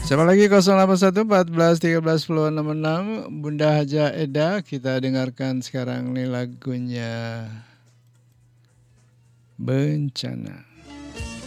Siapa lagi 081 14 13 10 66 Bunda Haja Eda. Kita dengarkan sekarang nih lagunya Bencana.